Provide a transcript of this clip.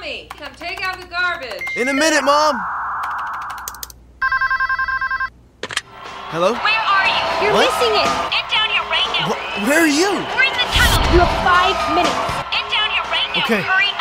Tommy, come take out the garbage. In a minute, Mom. Hello? Where are you? You're What? missing it. Get down here right now. Where are you? We're in the tunnel. You have 5 minutes. Get down here right now. Okay. Hurry